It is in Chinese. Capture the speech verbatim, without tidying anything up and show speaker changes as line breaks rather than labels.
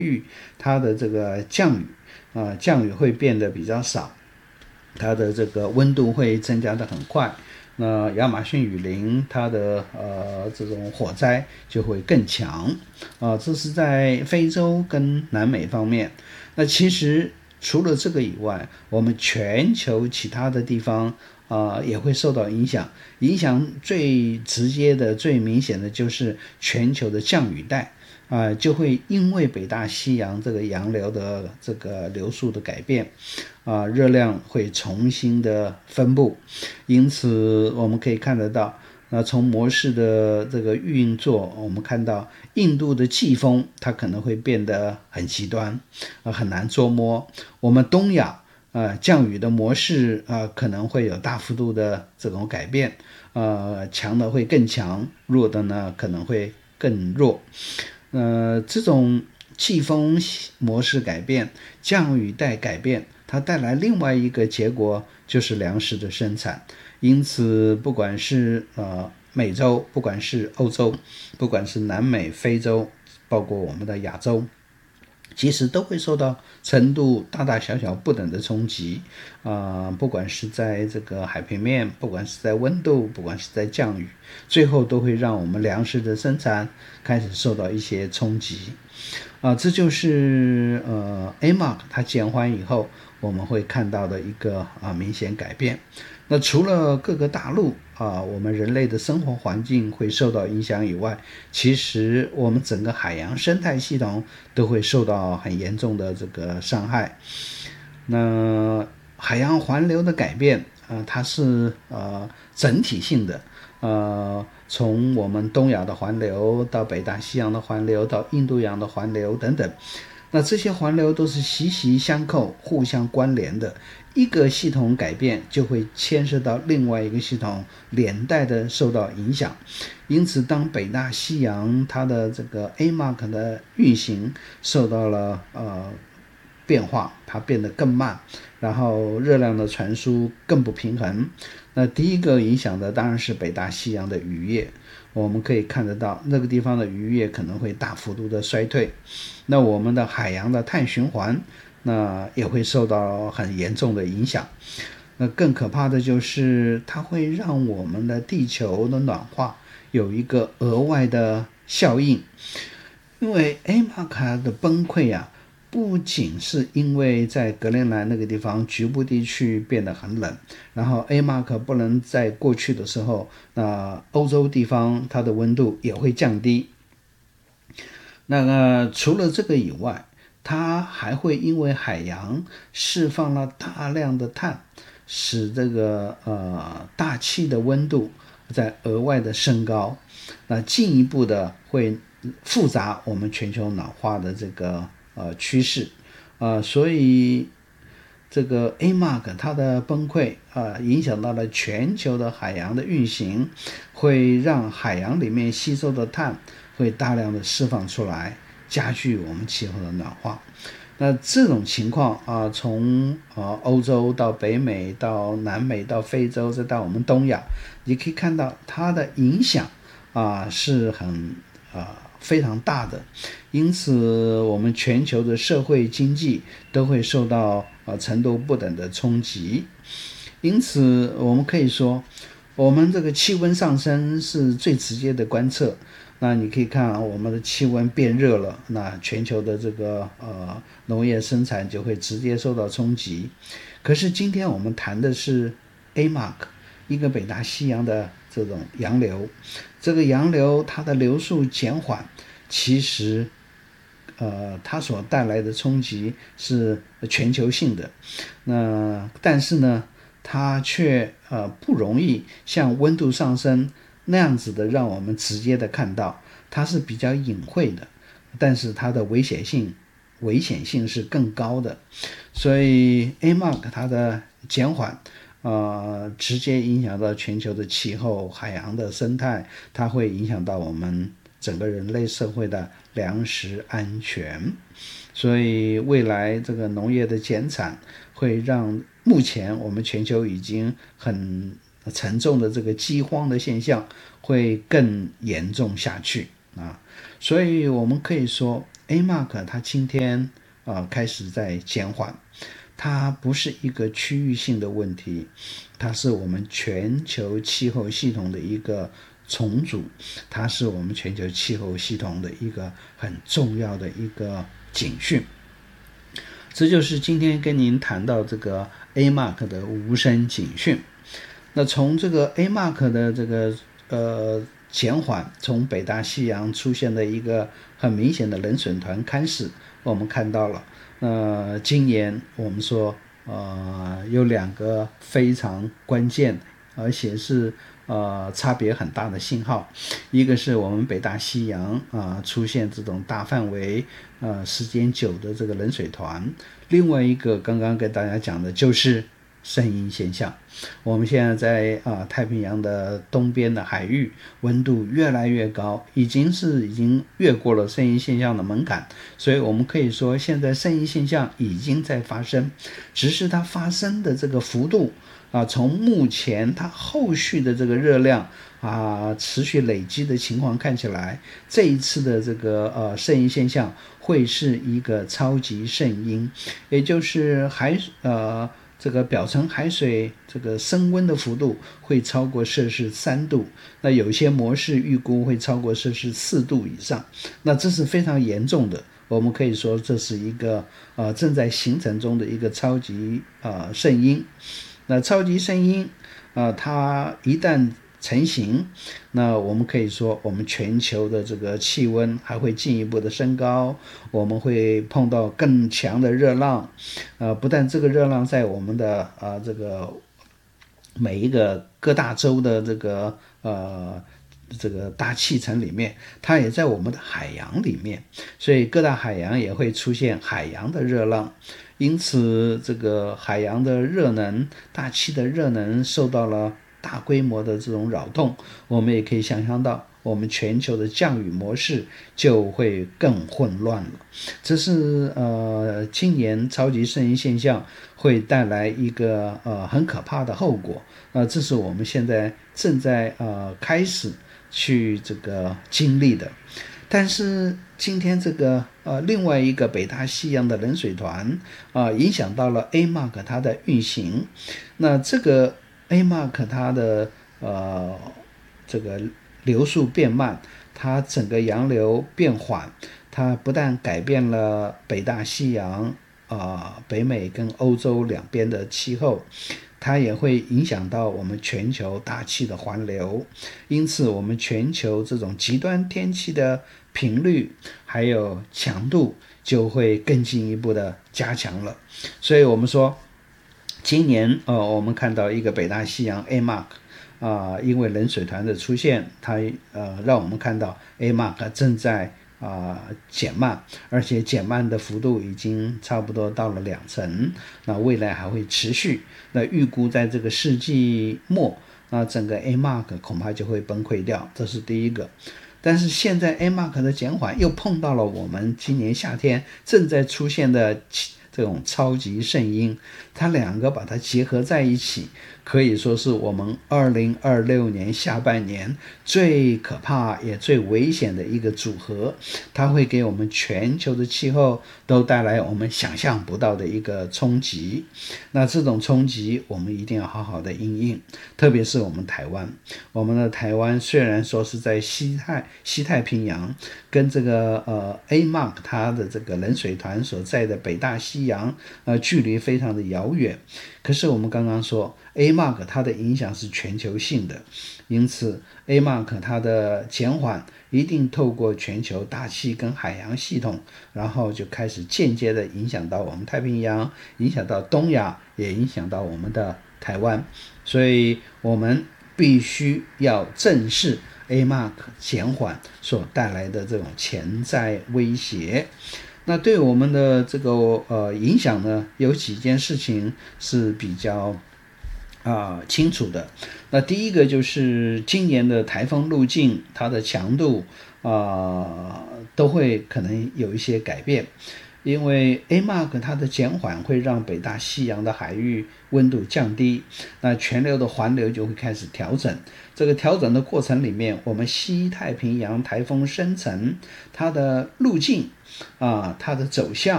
它的这个降雨啊、呃，降雨会变得比较少，它的这个温度会增加的很快。那亚马逊雨林它的呃这种火灾就会更强啊、呃，这是在非洲跟南美方面。那其实除了这个以外，我们全球其他的地方啊、呃、也会受到影响。影响最直接的、最明显的就是全球的降雨带。啊、呃，就会因为北大西洋这个洋流的这个流速的改变，啊、呃，热量会重新的分布，因此我们可以看得到，那从模式的这个运作，我们看到印度的季风它可能会变得很极端，呃，很难捉摸。我们东亚呃降雨的模式啊、呃，可能会有大幅度的这种改变，呃，强的会更强，弱的呢可能会更弱。呃，这种季风模式改变，降雨带改变，它带来另外一个结果就是粮食的生产。因此，不管是呃美洲，不管是欧洲，不管是南美、非洲，包括我们的亚洲，其实都会受到程度大大小小不等的冲击啊、呃，不管是在这个海平面，不管是在温度，不管是在降雨，最后都会让我们粮食的生产开始受到一些冲击啊、呃，这就是呃 A M O C 它减缓以后我们会看到的一个啊、呃、明显改变。那除了各个大陆啊，我们人类的生活环境会受到影响以外，其实我们整个海洋生态系统都会受到很严重的这个伤害。那海洋环流的改变啊、呃，它是呃整体性的，呃，从我们东亚的环流到北大西洋的环流到印度洋的环流等等。那这些环流都是息息相扣、互相关联的，一个系统改变就会牵涉到另外一个系统，连带的受到影响。因此，当北大西洋它的这个 A M O C 的运行受到了呃变化，它变得更慢，然后热量的传输更不平衡。那第一个影响的当然是北大西洋的渔业。我们可以看得到那个地方的渔业可能会大幅度的衰退，那我们的海洋的碳循环那也会受到很严重的影响。那更可怕的就是它会让我们的地球的暖化有一个额外的效应。因为 A M O C 的崩溃啊，不仅是因为在格陵兰那个地方局部地区变得很冷，然后 A M O C 不能在过去的时候，那欧洲地方它的温度也会降低。那个除了这个以外，它还会因为海洋释放了大量的碳，使这个呃大气的温度在额外的升高，那进一步的会复杂我们全球暖化的这个呃趋势，呃，所以这个 A M O C 它的崩溃啊、呃，影响到了全球的海洋的运行，会让海洋里面吸收的碳会大量的释放出来，加剧我们气候的暖化。那这种情况啊、呃，从呃欧洲到北美到南美到非洲再到我们东亚，你可以看到它的影响啊、呃、是很啊、呃、非常大的。因此我们全球的社会经济都会受到呃程度不等的冲击。因此我们可以说，我们这个气温上升是最直接的观测。那你可以看啊，我们的气温变热了，那全球的这个呃农业生产就会直接受到冲击。可是今天我们谈的是 A M O C， 一个北大西洋的这种洋流，这个洋流它的流速减缓，其实呃它所带来的冲击是全球性的。那但是呢，它却呃不容易像温度上升那样子的让我们直接的看到，它是比较隐晦的，但是它的危险性危险性是更高的。所以 A M O C 它的减缓呃，直接影响到全球的气候、海洋的生态，它会影响到我们整个人类社会的粮食安全。所以未来这个农业的减产会让目前我们全球已经很沉重的这个饥荒的现象会更严重下去啊。所以我们可以说 A M A C 它今天啊、呃、开始在减缓，它不是一个区域性的问题，它是我们全球气候系统的一个重组，它是我们全球气候系统的一个很重要的一个警讯。这就是今天跟您谈到这个 A M A C 的无声警讯。那从这个 A M A C 的这个呃减缓，从北大西洋出现的一个很明显的冷水团开始，我们看到了，呃，今年我们说呃有两个非常关键，而且是呃差别很大的信号，一个是我们北大西洋啊、呃、出现这种大范围呃时间久的这个冷水团，另外一个刚刚跟大家讲的就是圣婴现象。我们现在在啊、呃、太平洋的东边的海域，温度越来越高，已经是已经越过了圣婴现象的门槛，所以我们可以说现在圣婴现象已经在发生，只是它发生的这个幅度啊，从目前它后续的这个热量啊持续累积的情况看起来，这一次的这个呃圣婴现象会是一个超级圣婴，也就是海呃这个表层海水这个升温的幅度会超过摄氏三度，那有些模式预估会超过摄氏四度以上，那这是非常严重的。我们可以说这是一个呃正在形成中的一个超级呃圣婴。那超级圣婴呃它一旦成型，那我们可以说我们全球的这个气温还会进一步的升高，我们会碰到更强的热浪，呃，不但这个热浪在我们的呃这个每一个各大洲的这个呃这个大气层里面，它也在我们的海洋里面，所以各大海洋也会出现海洋的热浪，因此这个海洋的热能、大气的热能受到了大规模的这种扰动，我们也可以想象到我们全球的降雨模式就会更混乱了。这是呃今年超级圣婴现象会带来一个呃很可怕的后果，呃这是我们现在正在呃开始去这个经历的。但是今天这个呃另外一个北大西洋的冷水团啊、呃，影响到了 A M A C 它的运行，那这个 A M A C 它的呃这个流速变慢，它整个洋流变缓，它不但改变了北大西洋啊、呃、北美跟欧洲两边的气候，它也会影响到我们全球大气的环流，因此我们全球这种极端天气的频率还有强度就会更进一步的加强了。所以我们说今年呃，我们看到一个北大西洋 A M A C 啊、呃，因为冷水团的出现，它呃让我们看到 A M A C 正在啊、呃、减慢，而且减慢的幅度已经差不多到了两成，那未来还会持续。那预估在这个世纪末，那整个 A M A C 恐怕就会崩溃掉，这是第一个。但是现在 A M A C 的减缓又碰到了我们今年夏天正在出现的这种超级圣婴，它两个把它结合在一起，可以说是我们二零二六年下半年最可怕也最危险的一个组合，它会给我们全球的气候都带来我们想象不到的一个冲击。那这种冲击我们一定要好好的因应，特别是我们台湾，我们的台湾虽然说是在西太西太平洋，跟这个呃 A M A C 它的这个冷水团所在的北大西洋呃距离非常的遥远，可是我们刚刚说 A M A C 它的影响是全球性的，因此 A M A C 它的减缓一定透过全球大气跟海洋系统，然后就开始间接的影响到我们太平洋，影响到东亚，也影响到我们的台湾，所以我们必须要正视 A M A C 减缓所带来的这种潜在威胁。那对我们的这个呃影响呢，有几件事情是比较啊、呃、清楚的。那第一个就是今年的台风路径，它的强度啊、呃、都会可能有一些改变。 因为 A M A C 它的减缓会让北大西洋的海域温度降低，那全流的环流就会开始调整。这个调整的过程里面，我们西太平洋台风生成它的路径啊，它的走向